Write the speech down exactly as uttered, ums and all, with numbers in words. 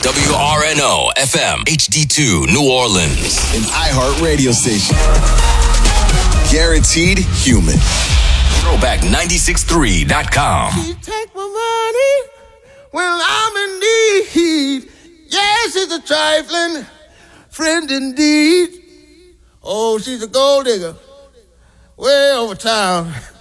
W R N O F M H D two New Orleans. An iHeart radio station. Guaranteed human. Throwback nine six three dot com. She take my money when I'm in need. Yes, she's a trifling friend indeed. Oh, she's a gold digger way over town.